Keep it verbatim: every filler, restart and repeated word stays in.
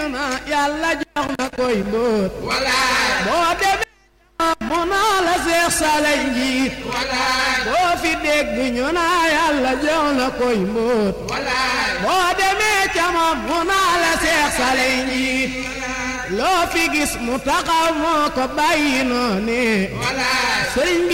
ñu na yàlla jox na koy mbóot boo demee mu naa la Seex Saalay njiit boo fi dégg ñu na yàlla jox na koy mbóot boo demee ca moom mu naa la Seex Saalay njiit loo fi gis mu taxaw moo ko bàyyi noonu sëriñ